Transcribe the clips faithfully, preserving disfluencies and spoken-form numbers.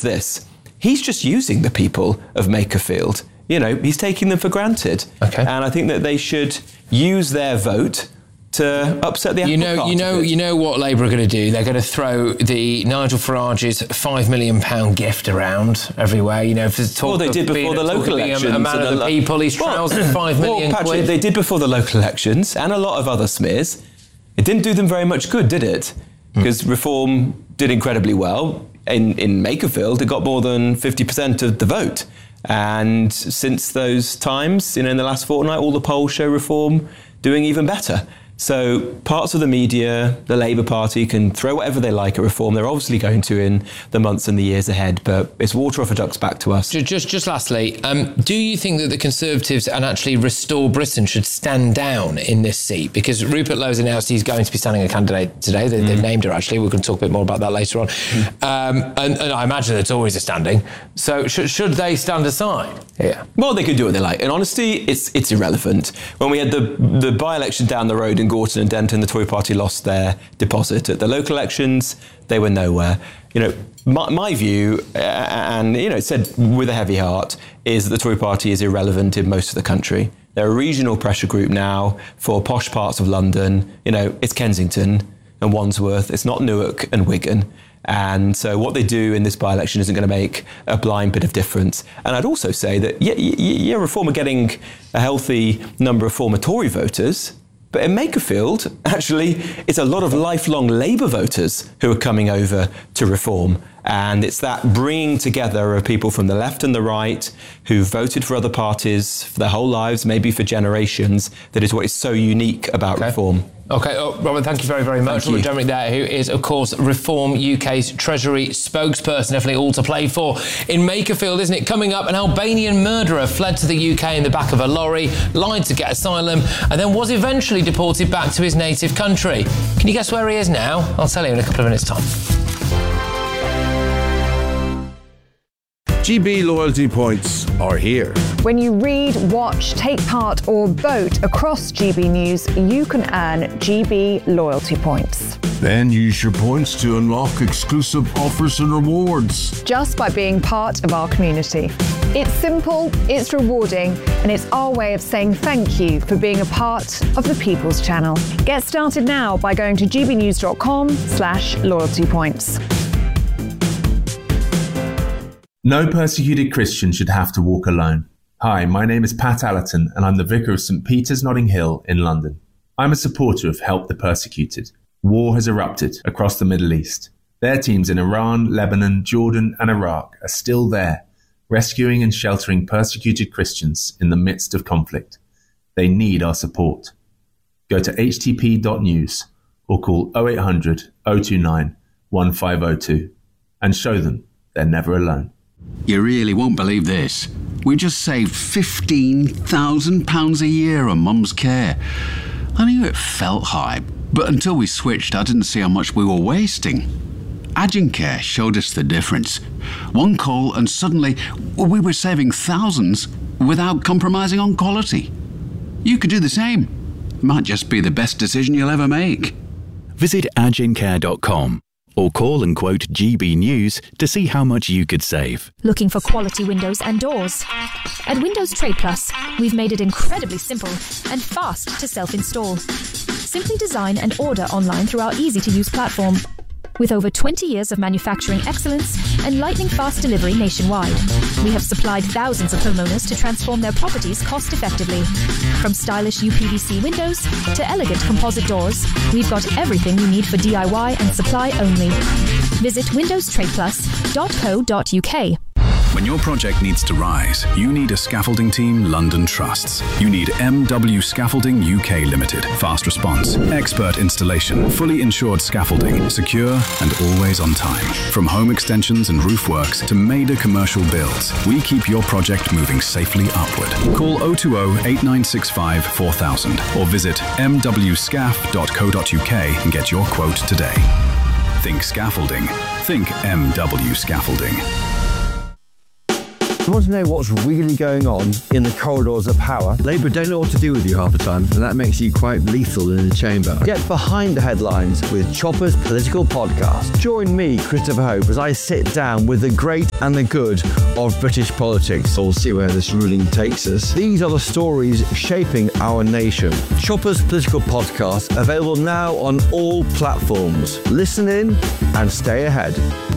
this. He's just using the people of Makerfield. You know, he's taking them for granted. Okay. And I think that they should use their vote to upset the apple you know, cart you know, you know what Labour are going to do? They're going to throw the Nigel Farage's five million pound gift around everywhere. You know, for talk well, they did before the local elections. A man of the, the people, he's trounced well, five million well, Patrick, quid. They did before the local elections, and a lot of other smears. It didn't do them very much good, did it? Because mm. Reform did incredibly well. In in Makerfield, it got more than fifty percent of the vote. And since those times, you know, in the last fortnight, all the polls show Reform doing even better. So parts of the media, the Labour Party, can throw whatever they like at Reform. They're obviously going to in the months and the years ahead, but it's water off a duck's back to us. Just, just, just lastly, um, do you think that the Conservatives and actually Restore Britain should stand down in this seat? Because Rupert Lowe's announced he's going to be standing a candidate today. They, mm. They've named her, actually. We're going to talk a bit more about that later on. Mm. Um, and, and I imagine it's always a standing. So should, should they stand aside? Yeah. Well, they can do what they like. In honesty, it's it's irrelevant. When we had the, the by-election down the road in Gorton and Denton, the Tory party lost their deposit. At the local elections, they were nowhere. You know, my, my view, uh, and, you know, said with a heavy heart, is that the Tory party is irrelevant in most of the country. They're a regional pressure group now for posh parts of London. You know, it's Kensington and Wandsworth. It's not Newark and Wigan. And so what they do in this by-election isn't going to make a blind bit of difference. And I'd also say that, yeah, yeah, Reform are getting a healthy number of former Tory voters. But in Makerfield, actually, it's a lot of lifelong Labour voters who are coming over to Reform. And it's that bringing together of people from the left and the right who voted for other parties for their whole lives, maybe for generations, that is what is so unique about okay. Reform. OK, oh, Robert, thank you very, very much. Robert Dermot there, who is, of course, Reform U K's Treasury spokesperson. Definitely all to play for in Makerfield, isn't it? Coming up, an Albanian murderer fled to the U K in the back of a lorry, lied to get asylum, and then was eventually deported back to his native country. Can you guess where he is now? I'll tell you in a couple of minutes' time. G B loyalty points are here. When you read, watch, take part or vote across G B News, you can earn G B loyalty points. Then use your points to unlock exclusive offers and rewards. Just by being part of our community. It's simple, it's rewarding, and it's our way of saying thank you for being a part of the People's Channel. Get started now by going to gbnews.com slash loyalty points. No persecuted Christian should have to walk alone. Hi, my name is Pat Allerton and I'm the Vicar of St Peter's Notting Hill in London. I'm a supporter of Help the Persecuted. War has erupted across the Middle East. Their teams in Iran, Lebanon, Jordan and Iraq are still there, rescuing and sheltering persecuted Christians in the midst of conflict. They need our support. Go to h t p dot news or call oh eight hundred, oh two nine, one five oh two and show them they're never alone. You really won't believe this. We just saved fifteen thousand pounds a year on Mum's care. I knew it felt high, but until we switched, I didn't see how much we were wasting. Agincare showed us the difference. One call and suddenly we were saving thousands without compromising on quality. You could do the same. Might just be the best decision you'll ever make. Visit agincare dot com. Or call and quote G B News to see how much you could save. Looking for quality windows and doors? At Windows Trade Plus, we've made it incredibly simple and fast to self-install. Simply design and order online through our easy-to-use platform. With over twenty years of manufacturing excellence and lightning-fast delivery nationwide, we have supplied thousands of homeowners to transform their properties cost-effectively. From stylish U P V C windows to elegant composite doors, we've got everything you need for D I Y and supply only. Visit windows trade plus dot co dot u k. When your project needs to rise, you need a scaffolding team London trusts. You need M W Scaffolding U K Limited. Fast response, expert installation, fully insured scaffolding, secure and always on time. From home extensions and roof works to major commercial builds, we keep your project moving safely upward. Call oh two oh, eight nine six five, four thousand or visit m w scaf dot co dot u k and get your quote today. Think scaffolding. Think M W Scaffolding. You want to know what's really going on in the corridors of power? Labour don't know what to do with you half the time, and that makes you quite lethal in the chamber. Get behind the headlines with Chopper's Political Podcast. Join me, Christopher Hope, as I sit down with the great and the good of British politics. We'll see where this ruling takes us. These are the stories shaping our nation. Chopper's Political Podcast, available now on all platforms. Listen in and stay ahead.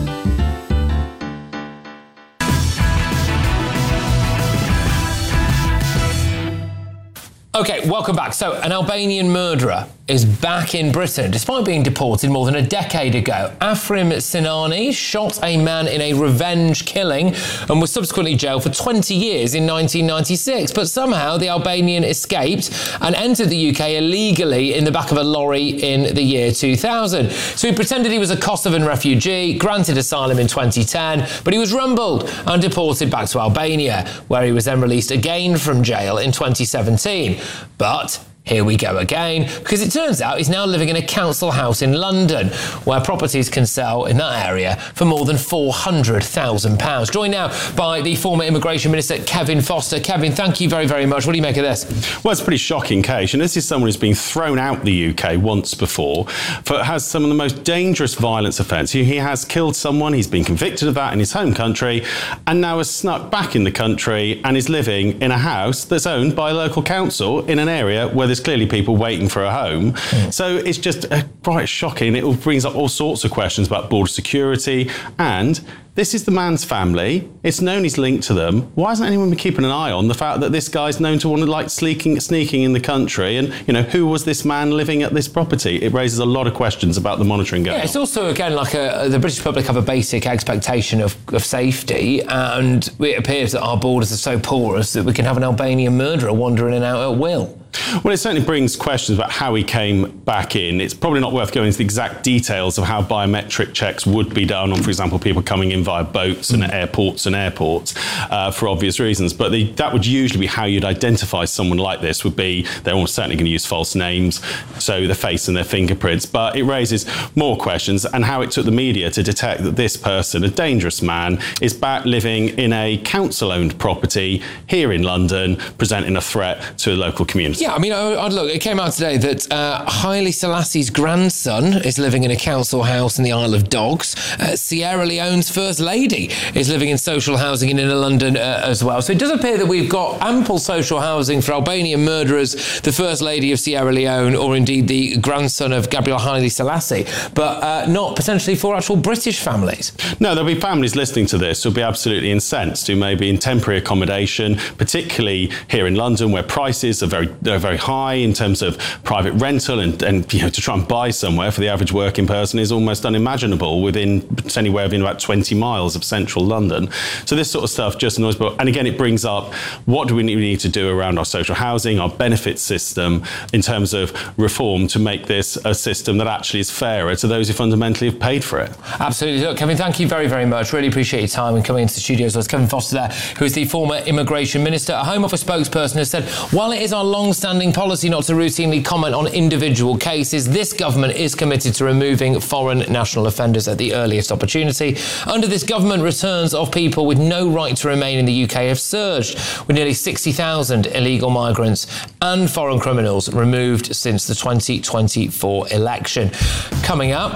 OK, welcome back. So, an Albanian murderer is back in Britain, despite being deported more than a decade ago. Afrim Sinani shot a man in a revenge killing and was subsequently jailed for twenty years in nineteen ninety-six. But somehow the Albanian escaped and entered the U K illegally in the back of a lorry in the year two thousand. So he pretended he was a Kosovan refugee, granted asylum in twenty ten, but he was rumbled and deported back to Albania, where he was then released again from jail in twenty seventeen. But here we go again, because it turns out he's now living in a council house in London, where properties can sell in that area for more than four hundred thousand pounds. Joined now by the former Immigration Minister, Kevin Foster. Kevin, thank you very, very much. What do you make of this? Well, it's a pretty shocking case, and this is someone who's been thrown out the U K once before, for has some of the most dangerous violence offence. He, he has killed someone, he's been convicted of that in his home country, and now has snuck back in the country and is living in a house that's owned by a local council in an area where there's clearly people waiting for a home. Mm. So it's just uh, quite shocking. It all brings up all sorts of questions about border security, and this is the man's family. It's known he's linked to them. Why hasn't anyone been keeping an eye on the fact that this guy's known to want to like sneaking, sneaking in the country? And, you know, who was this man living at this property? It raises a lot of questions about the monitoring going on. Yeah, it's also, again, like a, the British public have a basic expectation of, of safety, and it appears that our borders are so porous that we can have an Albanian murderer wandering in and out at will. Well, it certainly brings questions about how he came back in. It's probably not worth going into the exact details of how biometric checks would be done on, for example, people coming in via boats and airports and airports uh, for obvious reasons. But the, that would usually be how you'd identify someone like this, would be they're almost certainly going to use false names, so their face and their fingerprints. But it raises more questions, and how it took the media to detect that this person, a dangerous man, is back living in a council-owned property here in London, presenting a threat to a local community. Yeah, I mean, I'd look, it came out today that uh, Haile Selassie's grandson is living in a council house in the Isle of Dogs. Uh, Sierra Leone's First Lady is living in social housing in inner London uh, as well. So it does appear that we've got ample social housing for Albanian murderers, the First Lady of Sierra Leone, or indeed the grandson of Gabriel Haile Selassie, but uh, not potentially for actual British families. No, there'll be families listening to this who'll be absolutely incensed, who may be in temporary accommodation, particularly here in London, where prices are very are very high in terms of private rental, and, and you know, to try and buy somewhere for the average working person is almost unimaginable within anywhere within about twenty miles of central London. So this sort of stuff just annoys me. And again, it brings up, what do we need to do around our social housing, our benefit system, in terms of reform to make this a system that actually is fairer to those who fundamentally have paid for it. Absolutely. Look, Kevin, thank you very, very much. Really appreciate your time and coming into the studio. So it's Kevin Foster there, who is the former Immigration Minister. A Home Office spokesperson has said, while it is our long-standing policy not to routinely comment on individual cases, this government is committed to removing foreign national offenders at the earliest opportunity. Under this government, returns of people with no right to remain in the U K have surged, with nearly sixty thousand illegal migrants and foreign criminals removed since the twenty twenty-four election. Coming up...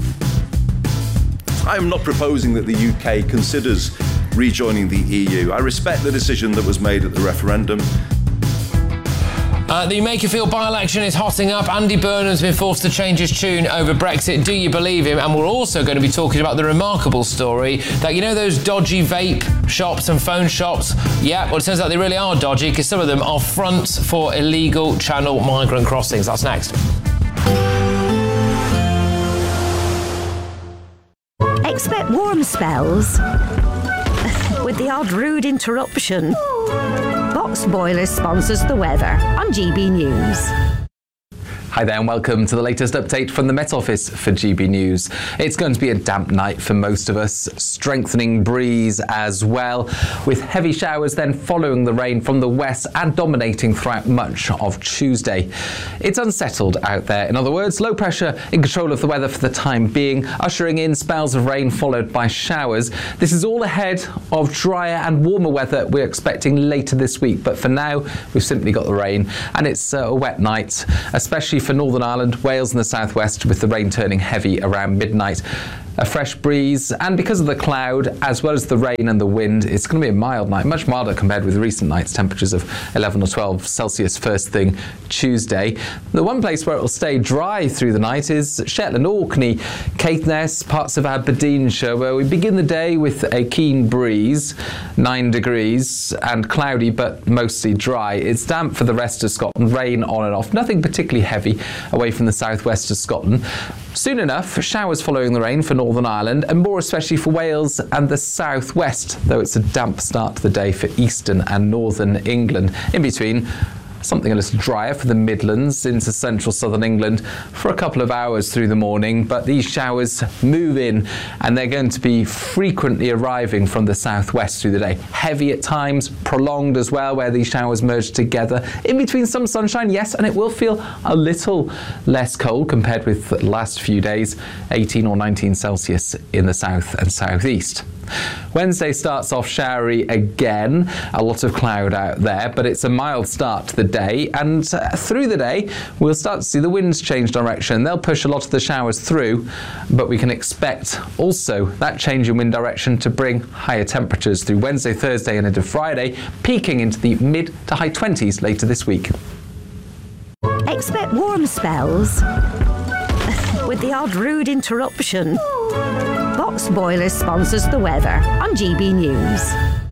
I am not proposing that the U K considers rejoining the E U. I respect the decision that was made at the referendum. Uh, the Makerfield by-election is hotting up. Andy Burnham's been forced to change his tune over Brexit. Do you believe him? And we're also going to be talking about the remarkable story that, you know, those dodgy vape shops and phone shops? Yeah, well, it turns out they really are dodgy, because some of them are fronts for illegal Channel migrant crossings. That's next. Expect warm spells with the odd rude interruption. Box Boilers sponsors the weather on G B News. Hi there and welcome to the latest update from the Met Office for G B News. It's going to be a damp night for most of us, strengthening breeze as well, with heavy showers then following the rain from the west and dominating throughout much of Tuesday. It's unsettled out there. In other words, low pressure in control of the weather for the time being, ushering in spells of rain followed by showers. This is all ahead of drier and warmer weather we're expecting later this week, but for now we've simply got the rain, and it's a wet night, especially for Northern Ireland, Wales and the southwest, with the rain turning heavy around midnight. A fresh breeze, and because of the cloud as well as the rain and the wind, it's going to be a mild night, much milder compared with recent nights. Temperatures of eleven or twelve Celsius first thing Tuesday. The one place where it will stay dry through the night is Shetland, Orkney, Caithness, parts of Aberdeenshire, where we begin the day with a keen breeze, nine degrees and cloudy but mostly dry. It's damp for the rest of Scotland, rain on and off, nothing particularly heavy away from the southwest of Scotland. Soon enough, showers following the rain for Northern Ireland, and more especially for Wales and the southwest, though it's a damp start to the day for eastern and northern England. In between, something a little drier for the Midlands into central southern England for a couple of hours through the morning, but these showers move in and they're going to be frequently arriving from the southwest through the day. Heavy at times, prolonged as well, where these showers merge together. In between some sunshine, yes, and it will feel a little less cold compared with the last few days, eighteen or nineteen Celsius in the south and southeast. Wednesday starts off showery again, a lot of cloud out there, but it's a mild start to the day, and uh, through the day we'll start to see the winds change direction. They'll push a lot of the showers through, but we can expect also that change in wind direction to bring higher temperatures through Wednesday, Thursday and into Friday, peaking into the mid to high twenties later this week. Expect warm spells with the odd rude interruption. Box Boilers sponsors the weather on G B News.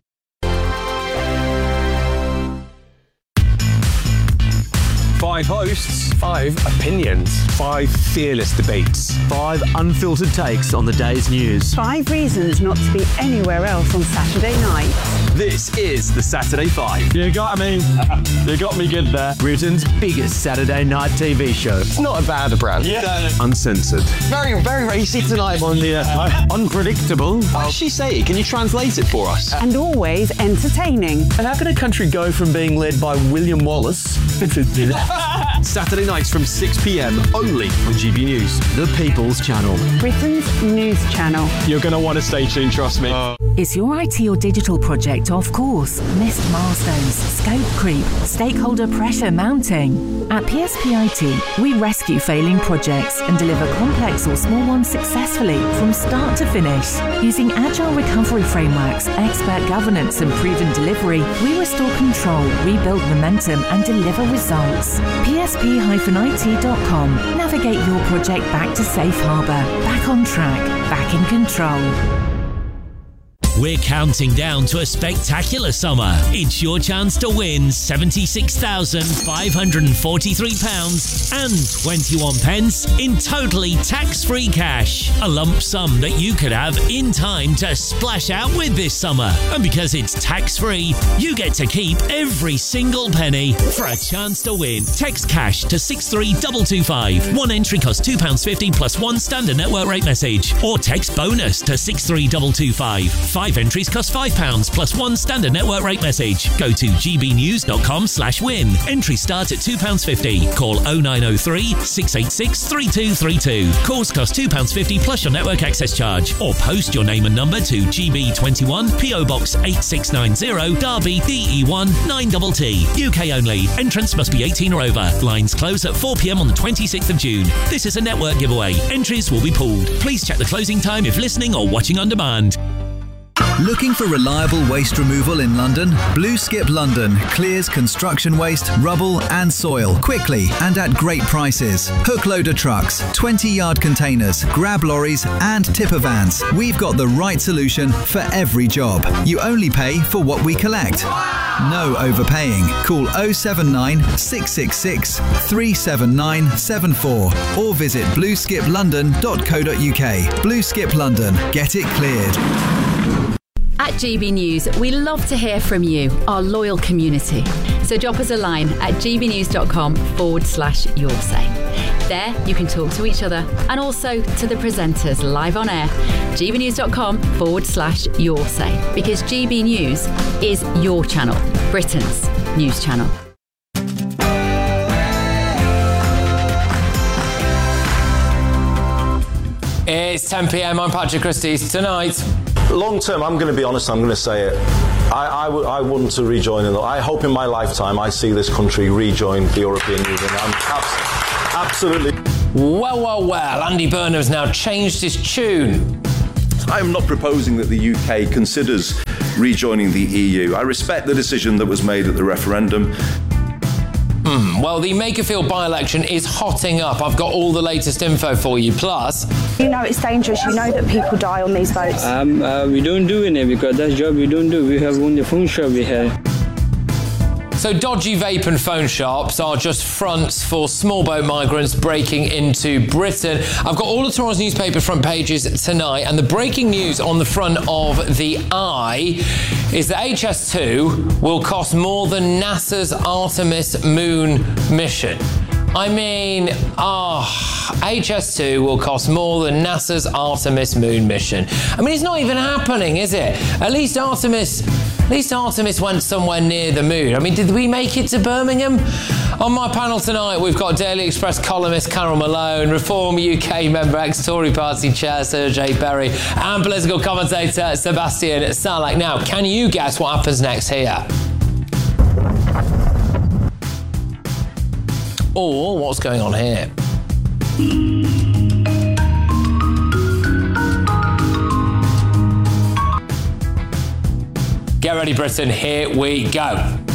Five hosts, five opinions, five fearless debates, five unfiltered takes on the day's news, five reasons not to be anywhere else on Saturday night. This is the Saturday Five. You got me. You got me good there. Britain's biggest Saturday night T V show. It's not a bad brand. Yeah. Uncensored. Very, very racy tonight on the uh, unpredictable. What did she say? Can you translate it for us? And always entertaining. And how can a country go from being led by William Wallace to Saturday nights from six p.m. only on G B News. The People's Channel. Britain's news channel. You're going to want to stay tuned, trust me. Uh, Is your I T or digital project off course? Missed milestones, scope creep, stakeholder pressure mounting? At P S P I T, we rescue failing projects and deliver complex or small ones successfully from start to finish. Using agile recovery frameworks, expert governance and proven delivery, we restore control, rebuild momentum and deliver results. P S P I T dot com. Navigate your project back to safe harbour, back on track, back in control. We're counting down to a spectacular summer. It's your chance to win seventy-six thousand five hundred forty-three pounds and twenty-one pence in totally tax-free cash. A lump sum that you could have in time to splash out with this summer. And because it's tax-free, you get to keep every single penny. For a chance to win, text cash to six three two two five. One entry costs two pounds fifty plus one standard network rate message. Or text bonus to six three two two five. Five entries cost five pounds plus one standard network rate message. Go to gbnews.com slash win. Entries start at two pounds fifty. Call oh nine oh three, six eight six, three two three two. Calls cost two pounds fifty plus your network access charge. Or post your name and number to G B twenty-one, P O Box eight six nine zero, Derby, D E one nine T T. U K only. Entrance must be eighteen or over. Lines close at four p.m. on the twenty-sixth of June. This is a network giveaway. Entries will be pooled. Please check the closing time if listening or watching on demand. Looking for reliable waste removal in London? Blue Skip London clears construction waste, rubble and soil quickly and at great prices. Hook loader trucks, twenty yard containers, grab lorries and tipper vans. We've got the right solution for every job. You only pay for what we collect. No overpaying. Call oh seven nine, six six six, three seven nine seven four or visit blue skip london dot co dot uk. Blue Skip London. Get it cleared. At G B News, we love to hear from you, our loyal community. So drop us a line at gbnews.com forward slash your say. There, you can talk to each other and also to the presenters live on air. gbnews.com forward slash your say. Because G B News is your channel, Britain's news channel. It's ten p.m. I'm Patrick Christys. Tonight, long term, I'm going to be honest, I'm going to say it. I, I, w- I want to rejoin. In the, I hope in my lifetime I see this country rejoin the European Union. I'm abs- absolutely. Well, well, well, Andy Burnham's now changed his tune. I am not proposing that the U K considers rejoining the E U. I respect the decision that was made at the referendum. Mm, well, the Makerfield by-election is hotting up. I've got all the latest info for you. Plus, you know it's dangerous. You know that people die on these votes. Um, uh, we don't do any because that's job we don't do. We have only phone shop we have. So dodgy vape and phone shops are just fronts for small boat migrants breaking into Britain. I've got all of tomorrow's newspaper front pages tonight, and the breaking news on the front of the Eye is that H S two will cost more than NASA's Artemis moon mission. I mean, ah, oh, H S two will cost more than NASA's Artemis moon mission. I mean, it's not even happening, is it? At least Artemis... At least Artemis went somewhere near the moon. I mean, did we make it to Birmingham? On my panel tonight, we've got Daily Express columnist Carol Malone, Reform U K member, ex-Tory party chair Sergey Berry, and political commentator Sebastian Salak. Now, can you guess what happens next here? Or what's going on here? Get ready, Britain. Here we go.